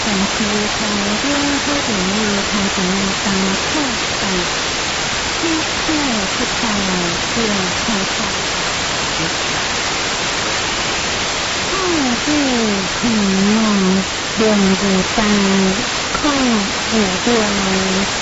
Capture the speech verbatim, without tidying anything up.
本期台边开始于台北大破百，七月不开变开开。二至平南两个三空五个。